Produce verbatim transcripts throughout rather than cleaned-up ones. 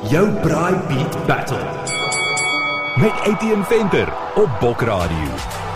Jou Braai Beat Battle met Etienne Venter op Bok Radio.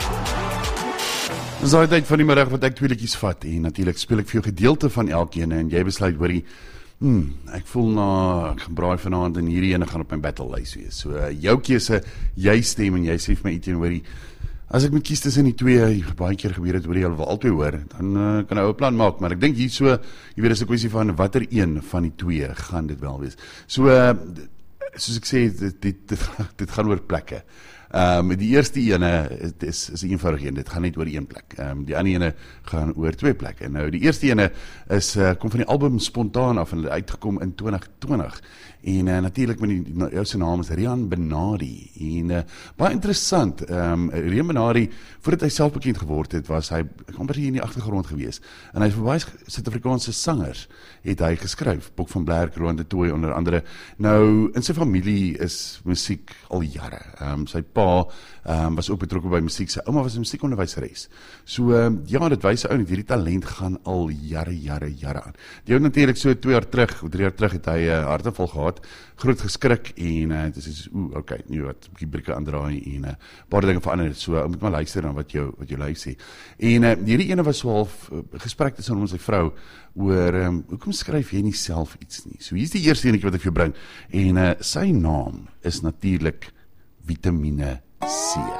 Dis daai tyd van die middag wat ek twee liedjies vat en natuurlik speel ek vir jou gedeelte van elkeen en jy besluit hoorie, hmm, ek voel na ek gaan braai vanaand en hierdie ene gaan op my battle lys wees. So uh, jou keuse, jy stem en jy sê vir my Etienne hoorie, as ek moet kies tussen die twee, baie keer gebeur het, hoor jy al wil albei hoor, dan uh, kan ek 'n plan maak, maar ek dink hier so, jy weet, is 'n kwessie van watter een van die twee gaan dit wel wees. So, uh, soos ek sê, dit, dit, dit, dit gaan oor plekke. Um, die eerste ene is, is eenvoudig een, dit gaan net oor een plek. Um, die ander ene gaan oor twee plekke. Nou, die eerste ene is, uh, kom van die album Spontaan af en het uitgekom in twintig twintig. En uh, natuurlijk, met die, die, jou sy naam is Rian Benadi. En uh, baie interessant, um, Rian Benadi, voordat hy self bekend geword het, was hy, ek amper hier in die agtergrond gewees. En hy is vir baie Suid-Afrikaanse sangers, het hy geskryf, Bok van Blerk, Roan de Tooy, onder andere. Nou, in sy familie is musiek al jare. Um, sy pa um, was ook betrokken by musiek, sy ouma was 'n musiekonderwyseres. So um, ja, dit wys ou net hierdie talent gaan al jare, jare, jare aan. Die ou natuurlik so twee jaar terug, of drie jaar terug het hy 'n uh, hartaanval gehad, groot geskrik en uh, dit is oeh, okay, nu wat bietjie brieke aandraai en 'n uh, paar dinge verander. So ou uh, moet maar luister na wat jou wat jou lyf sê. En uh, hierdie ene was so half uh, gesprek tussen hom en sy vrou oor um, hoekom skryf jy nie self iets nie. So hier's die eerste enetjie wat ek vir jou bring en uh, sy naam is natuurlik Vitamine C.